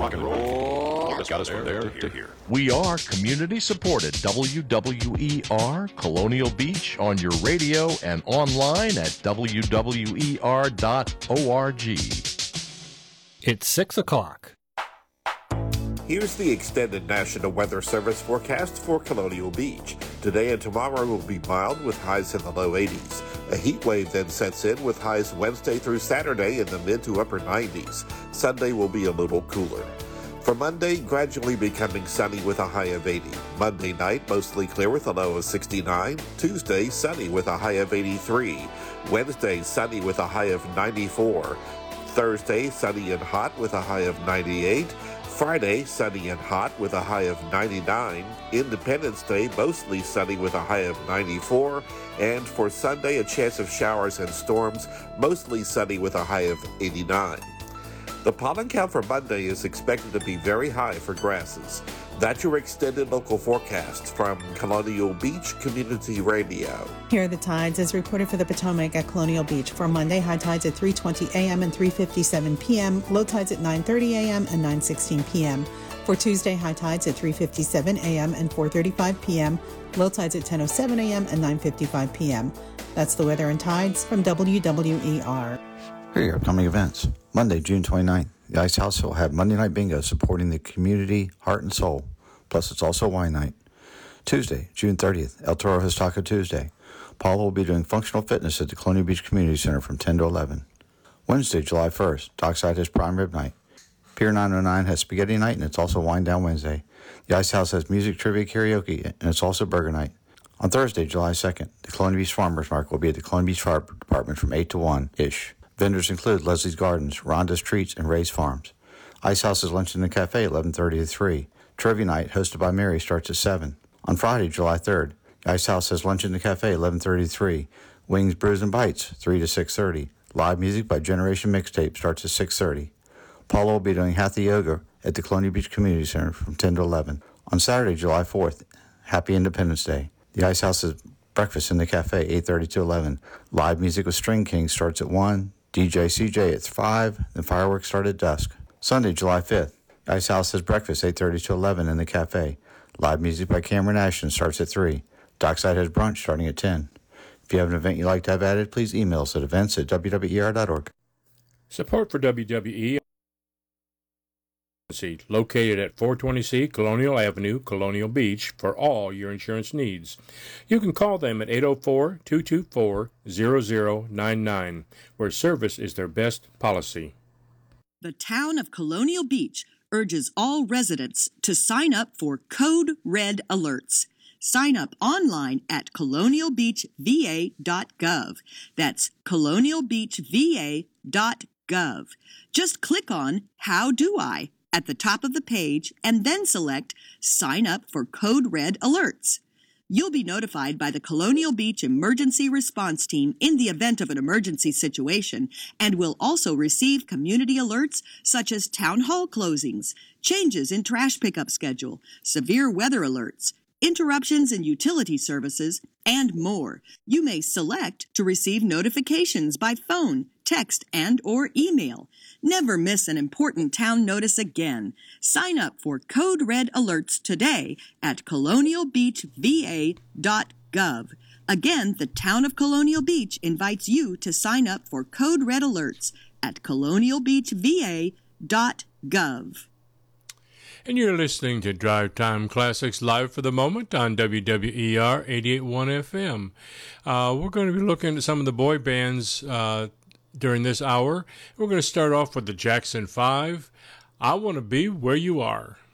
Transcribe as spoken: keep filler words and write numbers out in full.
rock and roll has got us from there to here. We are community supported W W E R Colonial Beach on your radio and online at w w e r dot org. It's six o'clock. Here's the extended National Weather Service forecast for Colonial Beach. Today and tomorrow will be mild with highs in the low eighties. A heat wave then sets in with highs Wednesday through Saturday in the mid to upper nineties. Sunday will be a little cooler. For Monday, gradually becoming sunny with a high of eighty. Monday night, mostly clear with a low of sixty-nine. Tuesday, sunny with a high of eighty-three. Wednesday, sunny with a high of ninety-four. Thursday, sunny and hot with a high of ninety-eight. Friday, sunny and hot with a high of ninety-nine. Independence Day, mostly sunny with a high of ninety-four. And for Sunday, a chance of showers and storms, mostly sunny with a high of eighty-nine. The pollen count for Monday is expected to be very high for grasses. That's your extended local forecast from Colonial Beach Community Radio. Here are the tides as reported for the Potomac at Colonial Beach. For Monday, high tides at three twenty a.m. and three fifty-seven p.m., low tides at nine thirty a.m. and nine sixteen p.m. For Tuesday, high tides at three fifty-seven a.m. and four thirty-five p.m., low tides at ten oh seven a.m. and nine fifty-five p.m. That's the weather and tides from W W E R. Here are your upcoming events. Monday, June twenty-ninth, the Ice House will have Monday Night Bingo supporting the community heart and soul. Plus, it's also wine night. Tuesday, June thirtieth, El Toro has Taco Tuesday. Paula will be doing functional fitness at the Colonial Beach Community Center from ten to eleven. Wednesday, July first, Dockside has Prime Rib Night. Pier nine oh nine has Spaghetti Night, and it's also Wine Down Wednesday. The Ice House has Music Trivia Karaoke, and it's also Burger Night. On Thursday, July second, the Colonial Beach Farmers Market will be at the Colonial Beach Fire Department from eight to one-ish. Vendors include Leslie's Gardens, Rhonda's Treats, and Ray's Farms. Ice House's Lunch in the Cafe, eleven thirty to three. Trivia Night, hosted by Mary, starts at seven. On Friday, July third, the Ice House has Lunch in the Cafe, eleven thirty to three. Wings, Brews, and Bites, three to six thirty. Live music by Generation Mixtape starts at six thirty. Paula will be doing Hatha Yoga at the Colonial Beach Community Center from ten to eleven. On Saturday, July fourth, Happy Independence Day. The Ice House has Breakfast in the Cafe, eight thirty to eleven. Live music with String King starts at one. D J C J at five. Then fireworks start at dusk. Sunday, July fifth. The Ice House has breakfast, eight thirty to eleven in the cafe. Live music by Cameron Ashton starts at three. Dockside has brunch starting at ten. If you have an event you'd like to have added, please email us at events at w w e r dot org. Support for W W E located at four twenty C Colonial Avenue, Colonial Beach, for all your insurance needs. You can call them at eight oh four, two two four, zero zero nine nine, where service is their best policy. The town of Colonial Beach urges all residents to sign up for Code Red Alerts. Sign up online at colonial beach v a dot gov. That's colonial beach v a dot gov. Just click on How Do I at the top of the page and then select Sign Up for Code Red Alerts. You'll be notified by the Colonial Beach Emergency Response Team in the event of an emergency situation and will also receive community alerts such as town hall closings, changes in trash pickup schedule, severe weather alerts, interruptions in utility services, and more. You may select to receive notifications by phone, text, and or email. Never miss an important town notice again. Sign up for Code Red Alerts today at colonial beach v a dot gov. Again, the town of Colonial Beach invites you to sign up for Code Red Alerts at colonial beach v a dot gov. And you're listening to Drive Time Classics live for the moment on W W E R eighty-eight point one F M. Uh, we're going to be looking at some of the boy bands uh, during this hour. We're going to start off with the Jackson five. I Want to Be Where You Are.